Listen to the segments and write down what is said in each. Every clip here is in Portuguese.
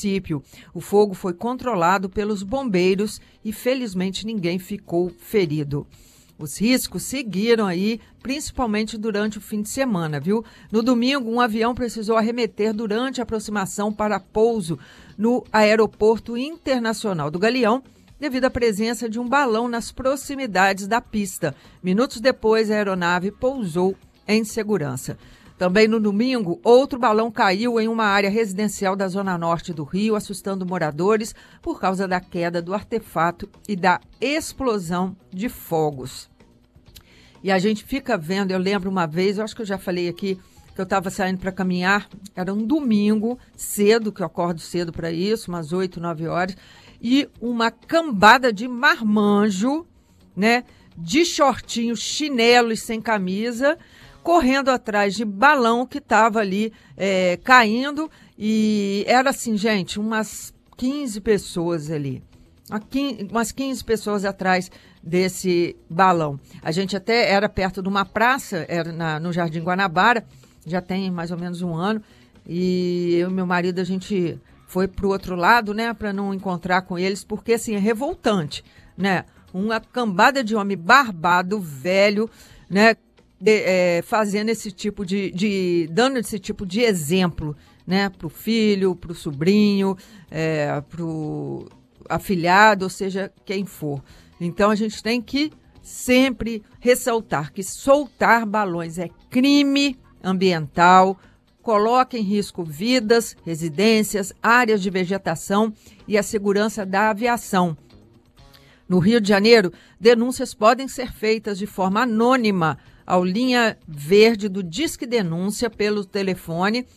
município. O fogo foi controlado pelos bombeiros e, felizmente, ninguém ficou ferido. Os riscos seguiram aí, principalmente durante o fim de semana, viu? No domingo, um avião precisou arremeter durante a aproximação para pouso no Aeroporto Internacional do Galeão, devido à presença de um balão nas proximidades da pista. Minutos depois, a aeronave pousou em segurança. Também no domingo, outro balão caiu em uma área residencial da zona norte do Rio, assustando moradores por causa da queda do artefato e da explosão de fogos. E a gente fica vendo, eu lembro uma vez, eu acho que eu já falei aqui, que eu estava saindo para caminhar, era um domingo, cedo, que eu acordo cedo para isso, umas 8, 9 horas, e uma cambada de marmanjo, né, de shortinho, chinelo e sem camisa, correndo atrás de balão que estava ali caindo, e era assim, gente, umas 15 pessoas ali, umas 15 pessoas atrás desse balão. A gente até era perto de uma praça, era no Jardim Guanabara, já tem mais ou menos um ano, e eu e meu marido, a gente foi para o outro lado, né, para não encontrar com eles, porque assim, é revoltante, né, uma cambada de homem barbado, velho, né, fazendo esse tipo dando esse tipo de exemplo, né, para o filho, para o sobrinho, para o afilhado, ou seja, quem for. Então a gente tem que sempre ressaltar que soltar balões é crime ambiental, coloca em risco vidas, residências, áreas de vegetação e a segurança da aviação. No Rio de Janeiro, denúncias podem ser feitas de forma anônima ao linha verde do Disque Denúncia pelo telefone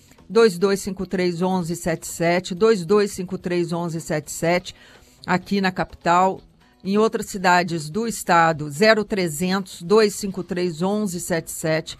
2253-1177, 2253-1177, aqui na capital. Em outras cidades do estado, 0300-253-1177,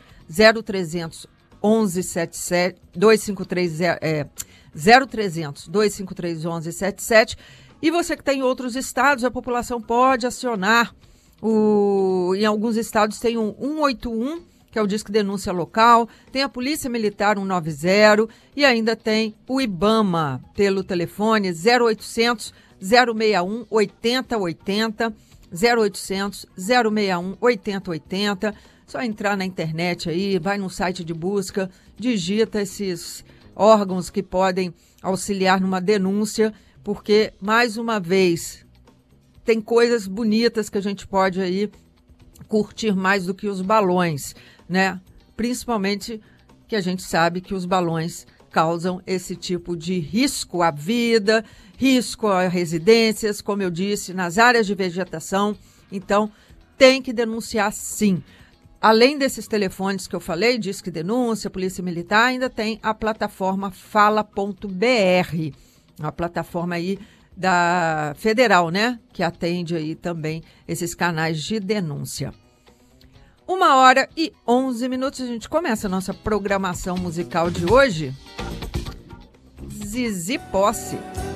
0300-253-1177. E você que tem em outros estados, a população pode acionar, em alguns estados tem um 181, que é o Disque Denúncia Local, tem a Polícia Militar 190 e ainda tem o IBAMA pelo telefone 0800 061 8080, 0800 061 8080. Só entrar na internet aí, vai no site de busca, digita esses órgãos que podem auxiliar numa denúncia, porque, mais uma vez, tem coisas bonitas que a gente pode aí curtir mais do que os balões, né? Principalmente que a gente sabe que os balões causam esse tipo de risco à vida, risco a residências, como eu disse, nas áreas de vegetação. Então, tem que denunciar sim. Além desses telefones que eu falei, Disque Denúncia, Polícia Militar, ainda tem a plataforma Fala.br, a plataforma aí da Federal, né? Que atende aí também esses canais de denúncia. 1h11, a gente começa a nossa programação musical de hoje. Zizi Posse.